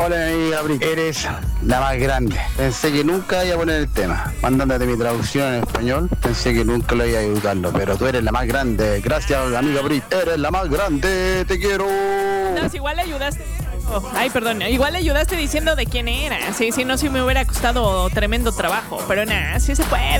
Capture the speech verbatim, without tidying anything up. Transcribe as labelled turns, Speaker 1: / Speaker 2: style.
Speaker 1: Hola, mi amiga Brit. Eres la más grande. Pensé que nunca iba a poner el tema. Mandándote mi traducción en español, pensé que nunca lo iba a ayudarlo. Pero tú eres la más grande. Gracias, amiga Brit. Eres la más grande. Te quiero.
Speaker 2: No, si igual le ayudaste. Oh, ay, perdón. Igual le ayudaste diciendo de quién era. Sí, sí, no, si me hubiera costado tremendo trabajo. Pero nada, sí se puede.